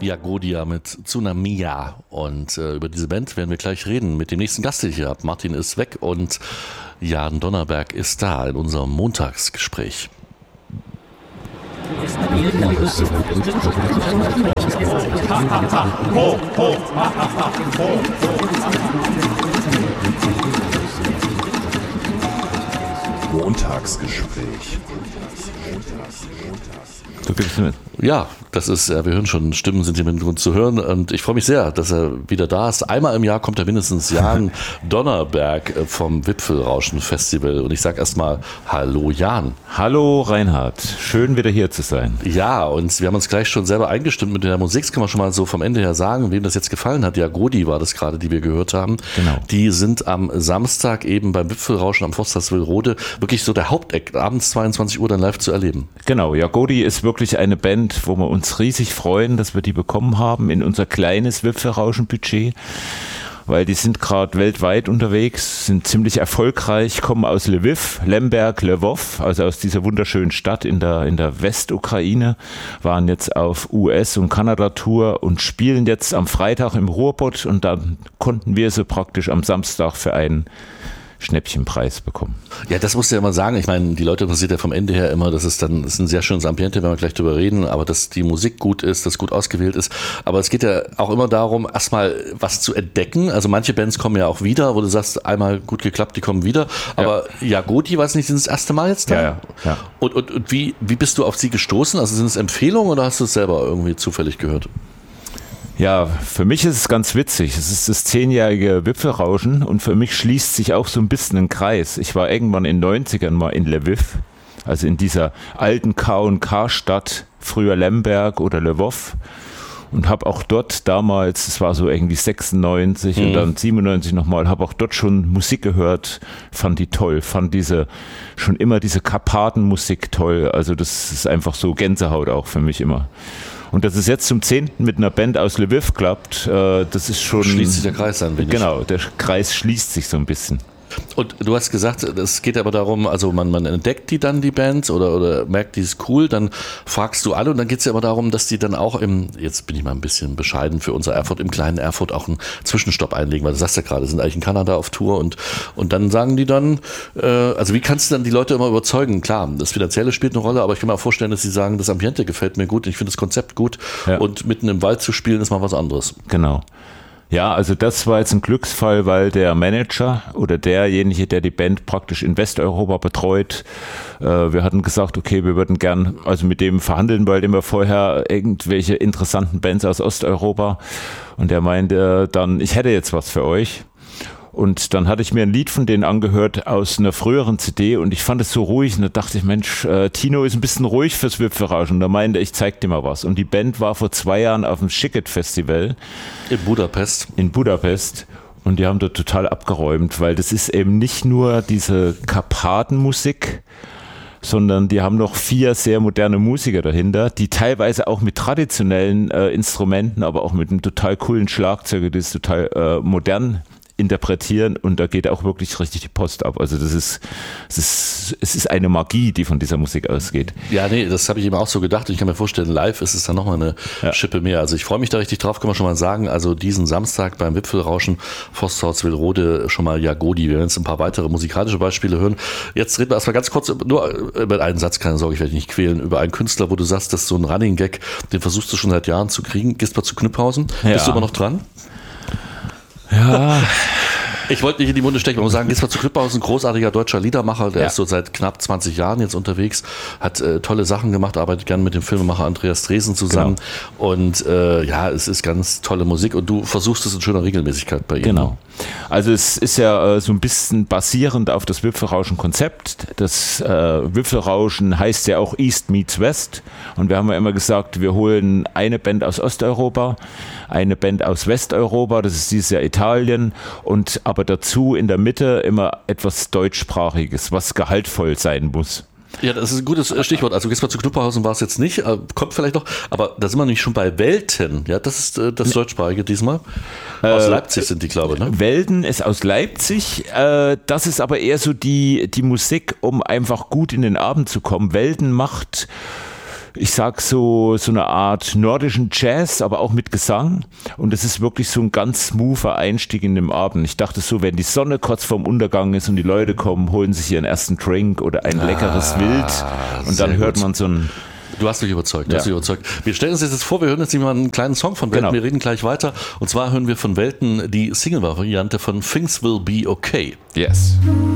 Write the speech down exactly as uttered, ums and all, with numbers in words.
Jagodia mit Tsunamia. Und äh, über diese Band werden wir gleich reden mit dem nächsten Gast, den ich hier habe. Martin ist weg und Jan Donnerberg ist da in unserem Montagsgespräch. Montagsgespräch. Du gibst mit. Ja, das ist, wir hören schon, Stimmen sind hier im Hintergrund zu hören und ich freue mich sehr, dass er wieder da ist. Einmal im Jahr kommt er mindestens Jan Donnerberg vom Wipfelrauschen-Festival und ich sage erstmal Hallo Jan. Hallo Reinhard, schön wieder hier zu sein. Ja, und wir haben uns gleich schon selber eingestimmt mit der Musik, das kann man schon mal so vom Ende her sagen, wem das jetzt gefallen hat. Ja, Godi war das gerade, die wir gehört haben. Genau. Die sind am Samstag eben beim Wipfelrauschen am Forsthaus Willrode wirklich so der Haupteck, abends zweiundzwanzig Uhr dann live zu erleben. Genau, ja, Godi ist wirklich eine Band, wo wir uns riesig freuen, dass wir die bekommen haben in unser kleines Wipfelrauschen-Budget, weil die sind gerade weltweit unterwegs, sind ziemlich erfolgreich, kommen aus Lviv, Lemberg, Lwów, also aus dieser wunderschönen Stadt in der, in der Westukraine, waren jetzt auf U S- und Kanada-Tour und spielen jetzt am Freitag im Ruhrpott und dann konnten wir sie praktisch am Samstag für einen Schnäppchenpreis bekommen. Ja, das musst du ja immer sagen. Ich meine, die Leute interessiert ja vom Ende her immer, dass es dann, das ist ein sehr schönes Ambiente, wenn wir gleich drüber reden, aber dass die Musik gut ist, dass gut ausgewählt ist. Aber es geht ja auch immer darum, erstmal was zu entdecken. Also manche Bands kommen ja auch wieder, wo du sagst, einmal gut geklappt, die kommen wieder. Aber ja, Godi, weiß nicht, sind das erste Mal jetzt da? Ja, ja. ja. Und, und, und wie, wie bist du auf sie gestoßen? Also sind es Empfehlungen oder hast du es selber irgendwie zufällig gehört? Ja, für mich ist es ganz witzig. Es ist das zehnjährige Wipfelrauschen und für mich schließt sich auch so ein bisschen ein Kreis. Ich war irgendwann in den neunzigern mal in Lviv, also in dieser alten K und K-Stadt, früher Lemberg oder Lwów, und habe auch dort damals, es war so irgendwie sechsundneunzig mhm. und dann siebenundneunzig nochmal, habe auch dort schon Musik gehört, fand die toll, fand diese, schon immer diese Karpatenmusik toll. Also das ist einfach so Gänsehaut auch für mich immer. Und dass es jetzt zum zehnten mit einer Band aus Lviv klappt, äh, das ist schon... Schließt sich der Kreis ein wenig. Genau, der Kreis schließt sich so ein bisschen. Und du hast gesagt, es geht aber darum, also man, man entdeckt die dann, die Bands, oder, oder merkt, die ist cool, dann fragst du alle und dann geht es ja aber darum, dass die dann auch im, jetzt bin ich mal ein bisschen bescheiden für unser Erfurt, im kleinen Erfurt auch einen Zwischenstopp einlegen, weil du sagst ja gerade, sind eigentlich in Kanada auf Tour und, und dann sagen die dann, äh, also wie kannst du dann die Leute immer überzeugen? Klar, das Finanzielle spielt eine Rolle, aber ich kann mir auch vorstellen, dass sie sagen, das Ambiente gefällt mir gut, ich finde das Konzept gut ja. Und mitten im Wald zu spielen ist mal was anderes. Genau. Ja, also das war jetzt ein Glücksfall, weil der Manager oder derjenige, der die Band praktisch in Westeuropa betreut, äh, wir hatten gesagt, okay, wir würden gern also mit dem verhandeln, weil immer vorher irgendwelche interessanten Bands aus Osteuropa, und der meinte dann, ich hätte jetzt was für euch. Und dann hatte ich mir ein Lied von denen angehört aus einer früheren C D und ich fand es so ruhig und da dachte ich, Mensch, äh, Tino ist ein bisschen ruhig fürs Wipfelrauschen. Und da meinte ich, zeig dir mal was. Und die Band war vor zwei Jahren auf dem Schicket Festival. In Budapest. In Budapest. Und die haben dort total abgeräumt, weil das ist eben nicht nur diese Karpatenmusik, sondern die haben noch vier sehr moderne Musiker dahinter, die teilweise auch mit traditionellen äh, Instrumenten, aber auch mit einem total coolen Schlagzeuger, das ist total äh, modern interpretieren, und da geht auch wirklich richtig die Post ab. Also das ist, es ist, es ist eine Magie, die von dieser Musik ausgeht. Ja, nee, das habe ich eben auch so gedacht. Ich kann mir vorstellen, live ist es dann nochmal eine ja. Schippe mehr. Also ich freue mich da richtig drauf, kann man schon mal sagen. Also diesen Samstag beim Wipfelrauschen, Forsthaus Willrode, schon mal Jagodi. Wir werden jetzt ein paar weitere musikalische Beispiele hören. Jetzt reden wir erstmal ganz kurz, nur über einen Satz, keine Sorge, ich werde dich nicht quälen, über einen Künstler, wo du sagst, das ist so ein Running Gag, den versuchst du schon seit Jahren zu kriegen. Gisbert zu Knüpphausen. Ja. Bist du immer noch dran? Ja. Ich wollte nicht in die Munde stecken, aber sagen, Gisbert zu Knüpphausen, ein großartiger deutscher Liedermacher, der ja. ist so seit knapp zwanzig Jahren jetzt unterwegs, hat äh, tolle Sachen gemacht, arbeitet gerne mit dem Filmemacher Andreas Dresen zusammen genau. und äh, ja, es ist ganz tolle Musik und du versuchst es in schöner Regelmäßigkeit bei ihm. Genau. Also es ist ja äh, so ein bisschen basierend auf das Wipfelrauschen-Konzept. Das äh, Wipfelrauschen heißt ja auch East meets West, und wir haben ja immer gesagt, wir holen eine Band aus Osteuropa, eine Band aus Westeuropa, das ist dieses Jahr Italien, und aber dazu in der Mitte immer etwas Deutschsprachiges, was gehaltvoll sein muss. Ja, das ist ein gutes Stichwort. Also Gisbert zu Knüpphausen war es jetzt nicht, kommt vielleicht noch, aber da sind wir nämlich schon bei Welten. Ja, das ist das Deutschsprachige diesmal. Aus äh, Leipzig sind die, glaube ich. Ne? Welten ist aus Leipzig. Äh, das ist aber eher so die, die Musik, um einfach gut in den Abend zu kommen. Welten macht ich sag so, so eine Art nordischen Jazz, aber auch mit Gesang. Und es ist wirklich so ein ganz smoother Einstieg in den Abend. Ich dachte so, wenn die Sonne kurz vorm Untergang ist und die Leute kommen, holen sich ihren ersten Drink oder ein leckeres ah, Wild und dann hört gut. man so ein... Du hast mich überzeugt, du ja. hast mich überzeugt. Wir stellen uns jetzt vor, wir hören jetzt mal einen kleinen Song von Welten, genau. Wir reden gleich weiter. Und zwar hören wir von Welten die Single-Variante von Things Will Be Okay. Yes.